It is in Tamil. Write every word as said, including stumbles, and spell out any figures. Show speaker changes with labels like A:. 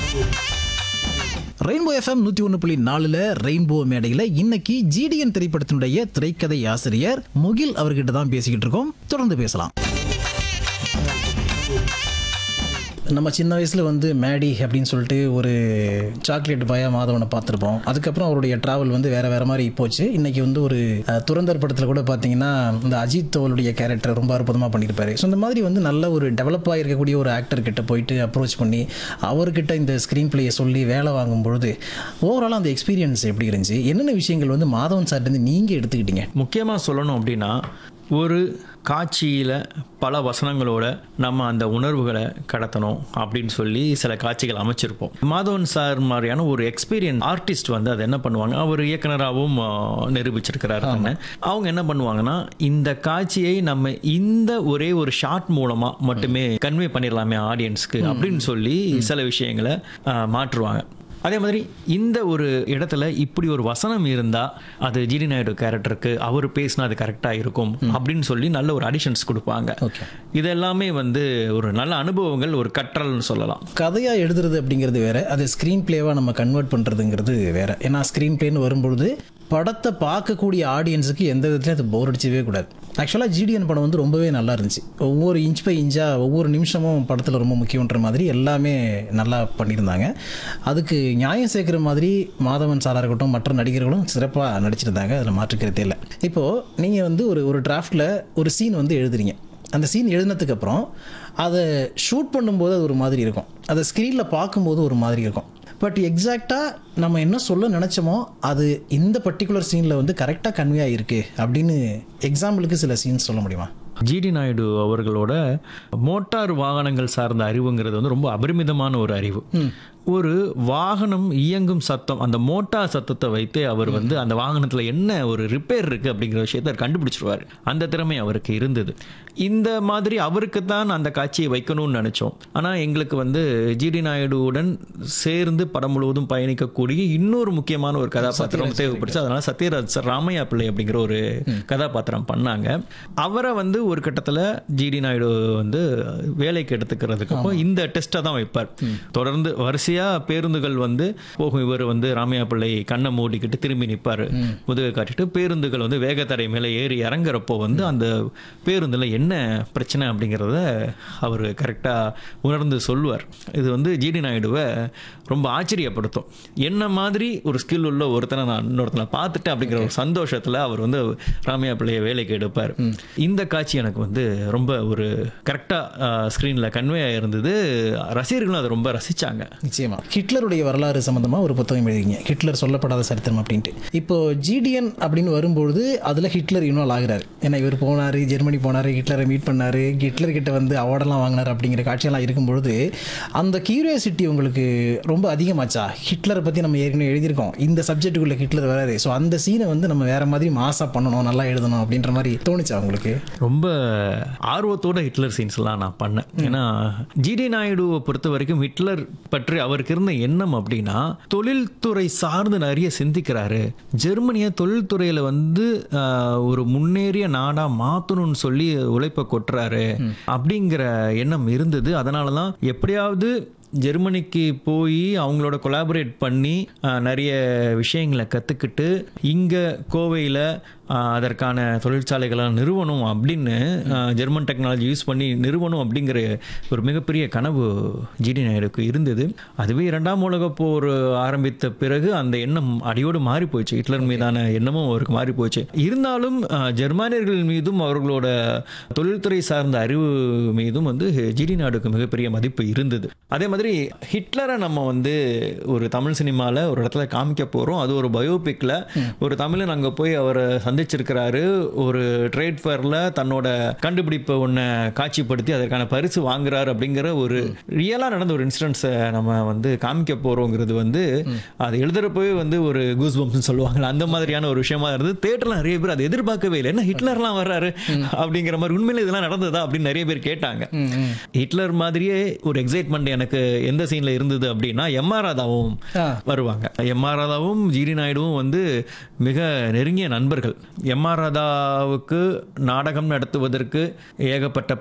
A: ரெயின்போ எஃப்எம் நூற்றி ஒன்று புள்ளி நாலுல ரெயின்போ மேடையில் இன்னைக்கு ஜிடிஎன் திரைப்படத்தினுடைய திரைக்கதை ஆசிரியர் முகில் அவர்கிட்ட தான் பேசிக்கிட்டு இருக்கோம். தொடர்ந்து பேசலாம். நம்ம சின்ன வயசில் வந்து மேடி அப்படின்னு சொல்லிட்டு ஒரு சாக்லேட் பாயா மாதவனை பார்த்துருப்போம். அதுக்கப்புறம் அவருடைய ட்ராவல் வந்து வேறு வேறு மாதிரி போச்சு. இன்றைக்கி வந்து ஒரு துரந்தர் படத்தில் கூட பார்த்தீங்கன்னா இந்த அஜித் அவருடைய கேரக்டர் ரொம்ப அற்புதமாக பண்ணியிருப்பாரு. ஸோ இந்த மாதிரி வந்து நல்ல ஒரு டெவலப்பாக இருக்கக்கூடிய ஒரு ஆக்டர் கிட்ட போயிட்டு அப்ரோச் பண்ணி அவர்கிட்ட இந்த ஸ்க்ரீன் பிளேயை சொல்லி வேலை வாங்கும் பொழுது ஓவராலாக அந்த எக்ஸ்பீரியன்ஸ் எப்படி இருந்துச்சு? என்னென்ன விஷயங்கள் வந்து மாதவன் சார்ட்டு நீங்கள் எடுத்துக்கிட்டீங்க?
B: முக்கியமாக சொல்லணும் அப்படின்னா, ஒரு காட்சியில் பல வசனங்களோட நம்ம அந்த உணர்வுகளை கடத்தணும் அப்படின்னு சொல்லி சில காட்சிகள் அமைச்சிருப்போம். மாதவன் சார் மாதிரியான ஒரு எக்ஸ்பீரியன்ஸ் ஆர்டிஸ்ட் வந்து அதை என்ன பண்ணுவாங்க, அவர் இயக்குனராகவும் நிரூபிச்சிருக்கிறாரு. அவங்க என்ன பண்ணுவாங்கன்னா, இந்த காட்சியை நம்ம இந்த ஒரே ஒரு ஷாட் மூலமாக மட்டுமே கன்வே பண்ணிடலாமே ஆடியன்ஸ்க்கு அப்படின்னு சொல்லி சில விஷயங்களை மாற்றுவாங்க. அதே மாதிரி இந்த ஒரு இடத்துல இப்படி ஒரு வசனம் இருந்தால் அது ஜிடி நாயுடு கேரக்டருக்கு அவர் பேசினா அது கரெக்டாக இருக்கும் அப்படின்னு சொல்லி நல்ல ஒரு அடிஷன்ஸ் கொடுப்பாங்க. இது எல்லாமே வந்து ஒரு நல்ல அனுபவங்கள், ஒரு கற்றல்னு சொல்லலாம்.
A: கதையாக எழுதுறது அப்படிங்கிறது வேற, அது ஸ்க்ரீன் பிளேவாக நம்ம கன்வெர்ட் பண்ணுறதுங்கிறது வேற. ஏன்னா ஸ்க்ரீன் பிளேன்னு வரும்பொழுது படத்தை பார்க்கக்கூடிய ஆடியன்ஸுக்கு எந்த விதத்துலையும் அது போர் அடிச்சவே கூடாது. ஆக்சுவலாக ஜிடிஎன் படம் வந்து ரொம்பவே நல்லா இருந்துச்சு. ஒவ்வொரு இன்ச் பை இன்ச்சாக ஒவ்வொரு நிமிஷமும் படத்தில் ரொம்ப முக்கியன்ற மாதிரி எல்லாமே நல்லா பண்ணியிருந்தாங்க. அதுக்கு நியாயம் சேர்க்குற மாதிரி மாதவன் சாராக இருக்கட்டும், மற்ற நடிகர்களும் சிறப்பாக நடிச்சிருந்தாங்க. அதில் மாற்றுக்கிறதே இல்லை. இப்போது நீங்கள் வந்து ஒரு ஒரு டிராஃப்டில் ஒரு சீன் வந்து எழுதுறீங்க. அந்த சீன் எழுதினதுக்கப்புறம் அதை ஷூட் பண்ணும்போது அது ஒரு மாதிரி இருக்கும், அதை ஸ்க்ரீனில் பார்க்கும்போது ஒரு மாதிரி இருக்கும். பட் எக்ஸாக்டாக நம்ம என்ன சொல்ல நினச்சோமோ அது இந்த பர்டிகுலர் சீனில் வந்து கரெக்டாக கன்வே ஆகிருக்கு அப்படின்னு எக்ஸாம்பிளுக்கு சில சீன்ஸ் சொல்ல முடியுமா?
B: ஜிடி நாயுடு அவர்களோட மோட்டார் வாகனங்கள் சார்ந்த அறிவுங்கிறது வந்து ரொம்ப அபரிமிதமான ஒரு அறிவு. ஒரு வாகனம் இயங்கும் சத்தம், அந்த மோட்டார் சத்தத்தை வைத்து அவர் வந்து அந்த வாகனத்தில் என்ன ஒரு ரிப்பேர் இருக்குது அப்படிங்கிற விஷயத்தை கண்டுபிடிச்சிருவார். அந்த திறமை அவருக்கு இருந்தது. இந்த மாதிரி அவருக்கு தான் அந்த காட்சியை வைக்கணும்னு நினச்சோம். ஆனால் எங்களுக்கு வந்து ஜிடி நாயுடுவுடன் சேர்ந்து படம் முழுவதும் பயணிக்கக்கூடிய இன்னொரு முக்கியமான ஒரு கதாபாத்திரம் தேவைப்படுச்சு. அதனால் சத்யராஜ் சார் ராமையா பிள்ளை அப்படிங்கிற ஒரு கதாபாத்திரம் பண்ணாங்க. அவரை வந்து ஒரு கட்டத்தில் ஜிடி நாயுடு வந்து வேலைக்கு எடுத்துக்கிறதுக்கு அப்போ இந்த டெஸ்ட்டை தான் வைப்பார். தொடர்ந்து வரிசையாக பேருந்துகள் வந்து போகும், இவர் வந்து ராமையா பிள்ளை கண்ணை மூடிக்கிட்டு திரும்பி நிற்பார், முதுகை காட்டிட்டு. பேருந்துகள் வந்து வேகத்தடை மேலே ஏறி இறங்குறப்போ வந்து அந்த பேருந்தில் என்ன பிரச்சனை அப்படிங்கிறத அவர் கரெக்டாக உணர்ந்து சொல்லுவார். இது வந்து ஜிடி நாயுடுவை ரொம்ப ஆச்சரியப்படுத்தும். என்ன மாதிரி ஒரு ஸ்கில் உள்ள ஒருத்தனை நான் இன்னொருத்தனை பார்த்துட்டு அப்படிங்கிற ஒரு சந்தோஷத்தில் அவர் வந்து ராமையா பிள்ளையை வேலைக்கு எடுப்பார். இந்த காட்சி எனக்கு வந்து ரொம்ப ஒரு கரெக்டாக ஸ்க்ரீனில் கன்வே ஆகிருந்தது. ரசிகர்களும் அதை ரொம்ப ரசித்தாங்க.
A: நிச்சயமா. ஹிட்லருடைய வரலாறு சம்பந்தமாக ஒரு புத்தகம் எழுதிங்க, ஹிட்லர் சொல்லப்படாத சரித்திரம் அப்படின்ட்டு. இப்போ ஜிடிஎன் அப்படின்னு வரும்பொழுது அதில் ஹிட்லர் இன்வால்வ் ஆகிறார். ஏன்னா இவர் போனார், ஜெர்மனி போனார், ஹிட்லரை மீட் பண்ணார், ஹிட்லர் கிட்ட வந்து அவார்டெல்லாம் வாங்கினார் அப்படிங்கிற காட்சியெல்லாம் இருக்கும்பொழுது அந்த கியூரியாசிட்டி உங்களுக்கு ரொம்ப அதிகமாச்சா? ஹிட்லரை பற்றி நம்ம ஏற்கனவே எழுதியிருக்கோம், இந்த சப்ஜெக்டுக்குள்ள ஹிட்லர் வராது, ஸோ அந்த சீனை வந்து நம்ம வேற மாதிரி மாசாக பண்ணணும், நல்லா எழுதணும் அப்படின்ற மாதிரி தோணுச்சா உங்களுக்கு?
B: ரொம்ப ஆர்வத்தோட ஹிட்லர் சீன்ஸ்லாம் நான் பண்ணேன். ஏன்னா ஜிடி நாயுடுவை பொறுத்த வரைக்கும் ஹிட்லர் பற்றி அவருக்கு இருந்த எண்ணம் அப்படின்னா, தொழில்துறை சார்ந்து நிறைய சிந்திக்கிறாரு. ஜெர்மனியை தொழில்துறையில வந்து ஒரு முன்னேறிய நாடா மாத்தணும்னு சொல்லி உழைப்ப கொட்டுறாரு அப்படிங்கிற எண்ணம் இருந்தது. அதனாலதான் எப்படியாவது ஜெர்மனிக்கு போய் அவங்களோட கொலாபரேட் பண்ணி நிறைய விஷயங்களை கற்றுக்கிட்டு இங்கே கோவையில் அதற்கான தொழிற்சாலைகளை நிறுவனம் அப்படின்னு ஜெர்மன் டெக்னாலஜி யூஸ் பண்ணி நிறுவனம் அப்படிங்கிற ஒரு மிகப்பெரிய கனவு ஜிடி நாயுடுக்கு இருந்தது. அதுவே இரண்டாம் உலக போர் ஆரம்பித்த பிறகு அந்த எண்ணம் அடியோடு மாறி போச்சு. ஹிட்லர் மீதான எண்ணமும் அவருக்கு மாறி போச்சு. இருந்தாலும் ஜெர்மானியர்கள் மீதும் அவர்களோட தொழில்துறை சார்ந்த அறிவு மீதும் வந்து ஜிடி நாயுடுக்கு மிகப்பெரிய மதிப்பு இருந்தது. அதே மாதிரி ஹிட்லரை நம்ம வந்து ஒரு தமிழ் சினிமாவில் ஒரு இடத்துல காமிக்க போகிறோம். அது ஒரு பயோபிக்கில் ஒரு தமிழன் அங்கே போய் அவரை சந்திச்சிருக்கிறாரு. ஒரு ட்ரேட் ஃபேரில் தன்னோட கண்டுபிடிப்பை ஒன்று காட்சிப்படுத்தி அதற்கான பரிசு வாங்குறாரு அப்படிங்கிற ஒரு ரியலாக நடந்த ஒரு இன்சிடென்ட்ஸை நம்ம வந்து காமிக்க போகிறோங்கிறது வந்து அது எழுதுறப்பவே வந்து ஒரு கூஸ் பம்ப்ஸ்ன்னு சொல்லுவாங்களா, அந்த மாதிரியான ஒரு விஷயமா இருந்தது. தேட்டரில் நிறைய பேர் அதை எதிர்பார்க்கவே இல்லை. என்ன ஹிட்லர்லாம் வர்றாரு அப்படிங்கிற மாதிரி, உண்மையில இதெல்லாம் நடந்ததா அப்படின்னு நிறைய பேர் கேட்டாங்க. ஹிட்லர் மாதிரியே ஒரு எக்ஸைட்மெண்ட் எனக்கு எந்த சீன்ல இருந்தது அப்படின்னா, எம் ஆர் ராதாவும் வருவாங்க. எம் ஆர் ராதாவும் ஜிடி நாயுடுவும் வந்து மிக நெருங்கிய நண்பர்கள். எம் ஆர் ராதாவுக்கு நாடகம் நடத்துவதற்கு ஏகப்பட்ட